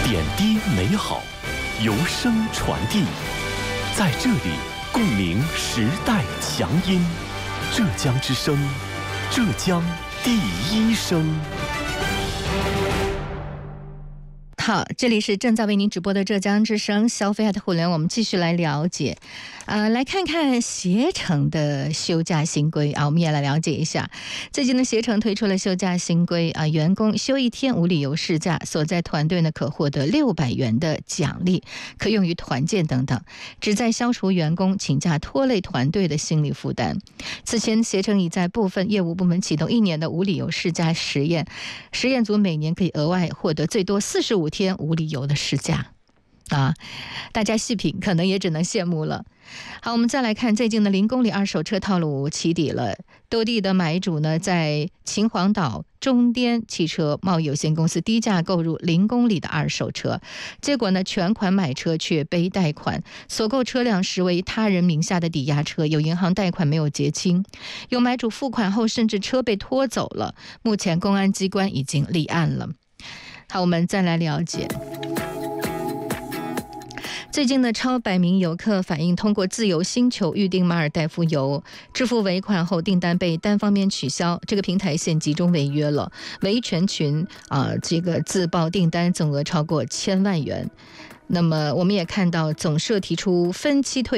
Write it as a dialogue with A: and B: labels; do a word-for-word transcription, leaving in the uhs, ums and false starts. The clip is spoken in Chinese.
A: 点滴美好，由声传递，在这里共鸣时代强音。浙江之声，浙江第一声。
B: 好，这里是正在为您直播的浙江之声消费爱的互联网，我们继续来了解，呃，来看看携程的休假新规啊，我们也来了解一下。最近呢，携程推出了休假新规啊，员工休一天无理由事假，所在团队呢可获得六百元的奖励，可用于团建等等，旨在消除员工请假拖累团队的心理负担。此前，携程已在部分业务部门启动一年的无理由事假实验，实验组每年可以额外获得最多四十五天无理由的事假啊，大家细品可能也只能羡慕了。好，我们再来看最近的零公里二手车套路起底了。斗地的买主呢，在秦皇岛中颠汽车贸易有限公司低价购入零公里的二手车，结果呢，全款买车却背贷款，所购车辆实为他人名下的抵押车，有银行贷款没有结清，有买主付款后甚至车被拖走了。目前公安机关已经立案了。好，我们再来了解。最近的超百名游客反映，通过自由星球预订马尔代夫游，支付尾款后订单被单方面取消，这个平台现集中违约了，维权群啊、呃，这个自曝订单总额超过千万元。那么我们也看到，总社提出分期退